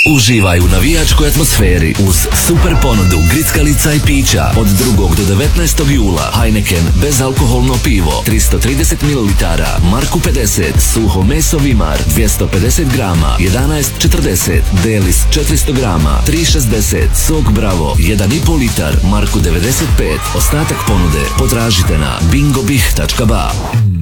Uživaj u navijačkoj atmosferi uz super ponudu grickalica i pića od 2. do 19. jula. Heineken bezalkoholno pivo 330 ml, Marku 50, suho meso Vimar 250 grama 11,40, Delis 400 grama 3,60, sok Bravo 1,5 litar, Marku 95. Ostatak ponude potražite na bingobih.ba.